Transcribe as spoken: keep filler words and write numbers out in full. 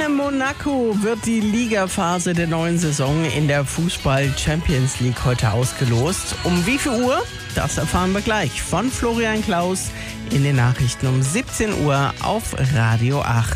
In Monaco wird die Ligaphase der neuen Saison in der Fußball Champions League heute ausgelost. Um wie viel Uhr? Das erfahren wir gleich von Florian Klaus in den Nachrichten um siebzehn Uhr auf Radio acht.